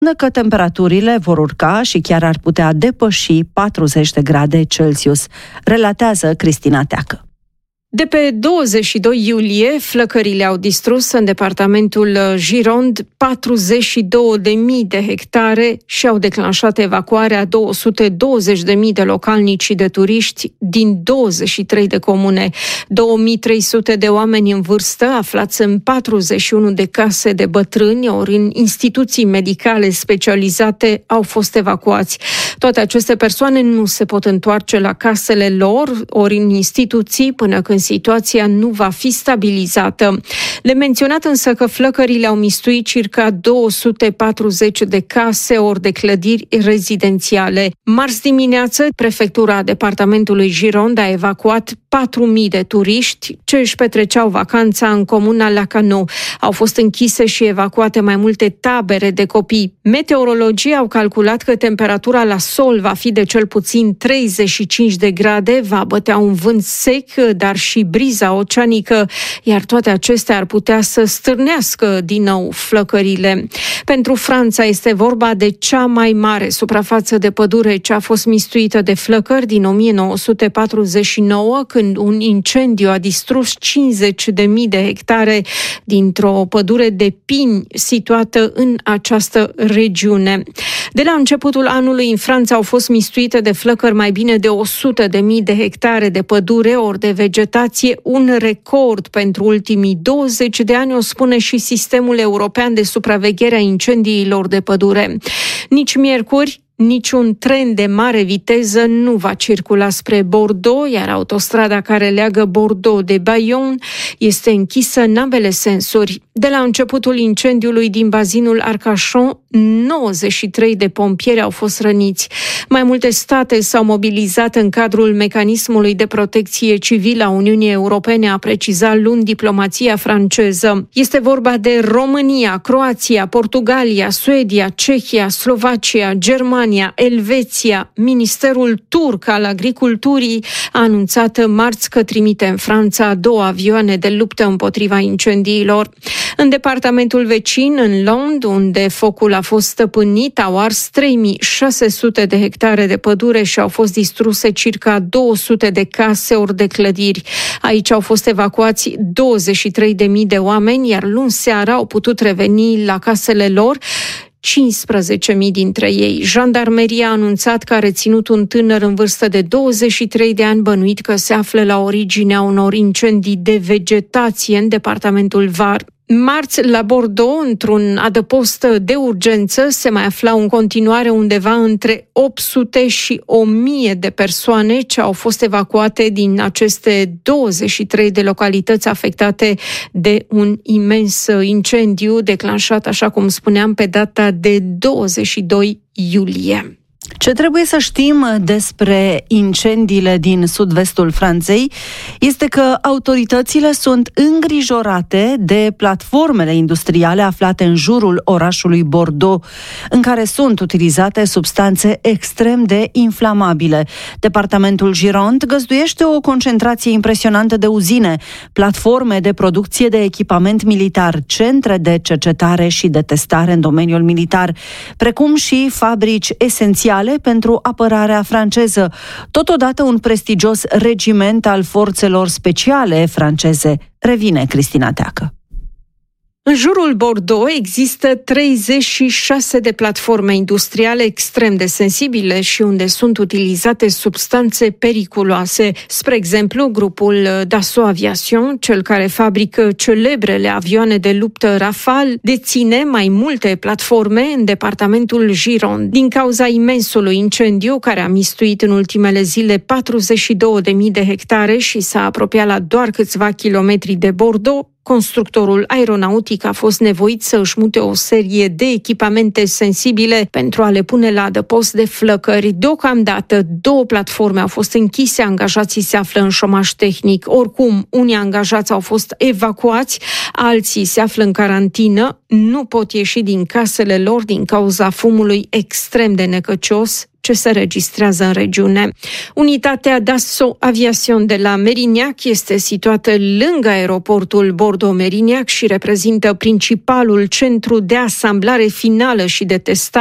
că temperaturile vor urca și chiar ar putea depăși 40 de grade Celsius, relatează Cristina Teacă. De pe 22 iulie, flăcările au distrus în departamentul Gironde 42.000 de hectare și au declanșat evacuarea 220.000 de localnici și de turiști din 23 de comune. 2.300 de oameni în vârstă, aflați în 41 de case de bătrâni ori în instituții medicale specializate, au fost evacuați. Toate aceste persoane nu se pot întoarce la casele lor ori în instituții până când situația nu va fi stabilizată. Le menționat însă că flăcările au mistuit circa 240 de case ori de clădiri rezidențiale. Marți dimineață, prefectura departamentului Gironde a evacuat 4.000 de turiști ce își petreceau vacanța în comuna Lacanau. Au fost închise și evacuate mai multe tabere de copii. Meteorologii au calculat că temperatura la sol va fi de cel puțin 35 de grade, va bătea un vânt sec, dar și briza oceanică, iar toate acestea ar putea să stârnească din nou flăcările. Pentru Franța este vorba de cea mai mare suprafață de pădure ce a fost mistuită de flăcări din 1949, când un incendiu a distrus 50.000 de hectare dintr-o pădure de pini situată în această regiune. De la începutul anului în Franța au fost mistuite de flăcări mai bine de 100.000 de hectare de pădure ori de vegetație, un record pentru ultimii 20 de ani, o spune și Sistemul European de Supraveghere a Incendiilor de Pădure. Nici miercuri, niciun tren de mare viteză nu va circula spre Bordeaux, iar autostrada care leagă Bordeaux de Bayonne este închisă în ambele sensuri. De la începutul incendiului din bazinul Arcachon, 93 de pompieri au fost răniți. Mai multe state s-au mobilizat în cadrul mecanismului de protecție civilă a Uniunii Europene, a precizat luni diplomația franceză. Este vorba de România, Croația, Portugalia, Suedia, Cehia, Slovacia, Germania, Elveția. Ministerul turc al agriculturii a anunțat marți că trimite în Franța 2 avioane de luptă împotriva incendiilor. În departamentul vecin, în Landes, unde focul a fost stăpânit, au ars 3600 de hectare de pădure și au fost distruse circa 200 de case ori de clădiri. Aici au fost evacuați 23.000 de oameni, iar luni seara au putut reveni la casele lor 15.000 dintre ei. Jandarmeria a anunțat că a reținut un tânăr în vârstă de 23 de ani bănuit că se află la originea unor incendii de vegetație în departamentul Var. Marți, la Bordeaux, într-un adăpost de urgență, se mai aflau în continuare undeva între 800 și 1000 de persoane ce au fost evacuate din aceste 23 de localități afectate de un imens incendiu declanșat, așa cum spuneam, pe data de 22 iulie. Ce trebuie să știm despre incendiile din sud-vestul Franței este că autoritățile sunt îngrijorate de platformele industriale aflate în jurul orașului Bordeaux, în care sunt utilizate substanțe extrem de inflamabile. Departamentul Gironde găzduiește o concentrație impresionantă de uzine, platforme de producție de echipament militar, centre de cercetare și de testare în domeniul militar, precum și fabrici esențiale pentru apărarea franceză, totodată un prestigios regiment al forțelor speciale franceze. Revine Cristina Teacă. În jurul Bordeaux există 36 de platforme industriale extrem de sensibile și unde sunt utilizate substanțe periculoase. Spre exemplu, grupul Dassault Aviation, cel care fabrică celebrele avioane de luptă Rafale, deține mai multe platforme în departamentul Gironde. Din cauza imensului incendiu care a mistuit în ultimele zile 42.000 de hectare și s-a apropiat la doar câțiva kilometri de Bordeaux, constructorul aeronautic a fost nevoit să își mute o serie de echipamente sensibile pentru a le pune la adăpost de flăcări. Deocamdată 2 platforme au fost închise, angajații se află în șomaj tehnic. Oricum, unii angajați au fost evacuați, alții se află în carantină, nu pot ieși din casele lor din cauza fumului extrem de necăcios ce se registrează în regiune. Unitatea Dassault Aviation de la Mérignac este situată lângă aeroportul Bordeaux-Mérignac și reprezintă principalul centru de asamblare finală și de testare